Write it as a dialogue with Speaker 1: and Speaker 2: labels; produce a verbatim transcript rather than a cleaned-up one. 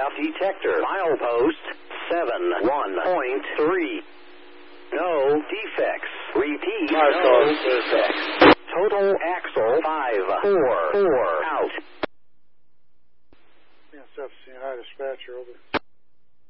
Speaker 1: detector. Milepost seven one point three. No defects. Repeat, no defects. Total axle five four four out.
Speaker 2: Yes, F C N I dispatcher over.